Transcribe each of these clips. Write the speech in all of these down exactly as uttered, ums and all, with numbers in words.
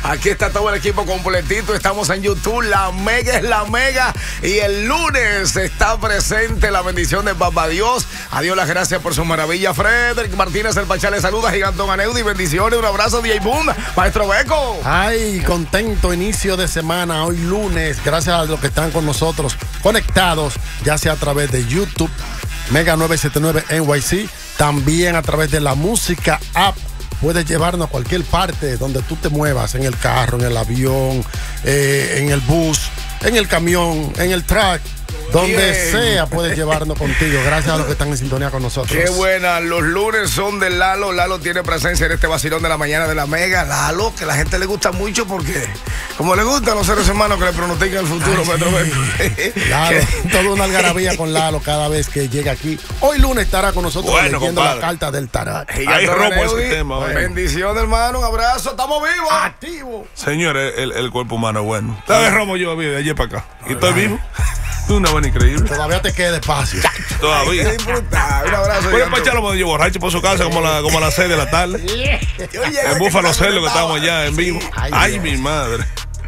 Aquí está todo el equipo completito. Estamos en YouTube. La Mega es la Mega. Y el lunes está presente la bendición de Papá Dios. A Dios las gracias por su maravilla. Frederick Martínez, el Pachá, le saluda. Gigantón Aneudi. Bendiciones. Un abrazo, D J Boom. Maestro Beco. Ay, contento inicio de semana. Hoy lunes. Gracias a los que están con nosotros conectados, ya sea a través de YouTube, Mega nueve setenta y nueve N Y C. También a través de la música app. Puedes llevarnos a cualquier parte donde tú te muevas, en el carro, en el avión, eh, en el bus, en el camión, en el truck. Donde Bien. sea puedes llevarnos contigo. Gracias a los que están en sintonía con nosotros. Qué buena. Los lunes son de Lalo. Lalo tiene presencia en este vacilón de la mañana de la Mega. Lalo, que a la gente le gusta mucho porque como le gustan los seres humanos que le pronostican el futuro. Ay, Metro, sí. Lalo, toda una algarabía con Lalo cada vez que llega aquí. Hoy lunes estará con nosotros bueno, leyendo compadre. la carta del tarot. Ahí rompo ese tema. Bueno. Bendición, hermano. Un abrazo. Estamos vivos. Activos. Señores, el, el cuerpo humano es bueno. Tal romo yo de ayer para acá. Y estoy vivo. Una buena increíble. Todavía te queda espacio. Todavía. Ay, un abrazo. Pueden pacharlo medio borracho por su casa como a la, como a las seis de la tarde. En Búfalo Cerdo que estamos allá en vivo. Ay, Ay mi madre.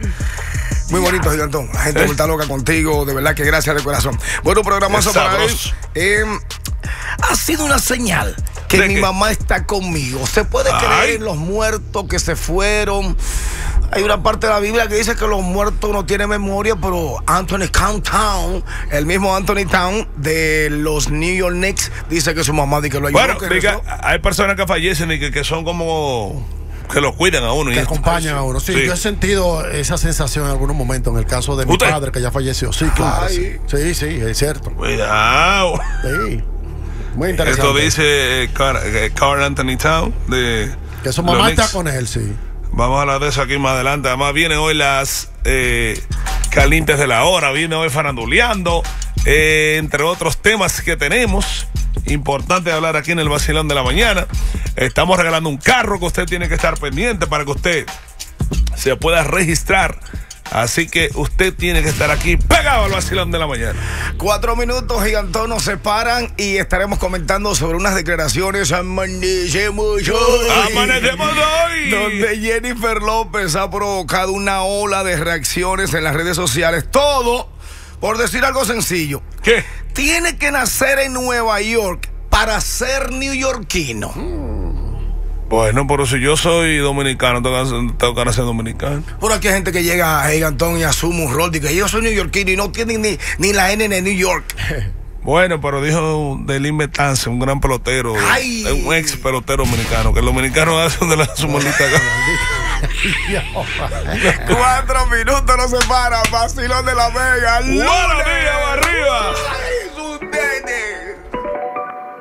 Muy bonito, Gigantón. La gente ¿Eh? está loca contigo. De verdad que gracias de corazón. Bueno, programazo para hoy. Eh, ha sido una señal que mi qué? mamá está conmigo. ¿Se puede Ay. creer en los muertos que se fueron? Hay una parte de la Biblia que dice que los muertos no tienen memoria, pero Anthony Town, el mismo Anthony Town de los New York Knicks, dice que su mamá dice que lo ayudó. Bueno, que diga, hay personas que fallecen y que, que son como que los cuidan a uno. Que y acompañan a uno. Sí, sí, yo he sentido esa sensación en algunos momentos en el caso de mi ¿Usted? padre que ya falleció. Sí, claro. Sí. sí, sí, es cierto. Cuidado. Sí. Muy interesante. Esto dice eh, Carl, eh, Carl Anthony Town de que su mamá está con él, sí. Vamos a hablar de eso aquí más adelante. Además, vienen hoy las eh, calientes de la hora. Viene hoy faranduleando. Eh, entre otros temas que tenemos. Importante hablar aquí en el vacilón de la mañana. Estamos regalando un carro que usted tiene que estar pendiente para que usted se pueda registrar. Así que usted tiene que estar aquí pegado al vacilón de la mañana. Cuatro minutos, Gigantón, nos separan y estaremos comentando sobre unas declaraciones. Amanecemos hoy. Amanecemos hoy. Donde Jennifer López ha provocado una ola de reacciones en las redes sociales. Todo por decir algo sencillo. ¿Qué? Tiene que nacer en Nueva York para ser neoyorquino. Mm. Bueno, pero si yo soy dominicano, tengo que nacer dominicano. Por aquí hay gente que llega a Gigantón y asume un rol de que yo soy neoyorquino y no tienen ni, ni la N de New York. Bueno, pero dijo Delín Betance, un gran pelotero, Ay. un ex pelotero dominicano, que el dominicano hace donde la su maldita Cuatro minutos nos separan, vacilón de la Mega. ¡Buenos días, arriba!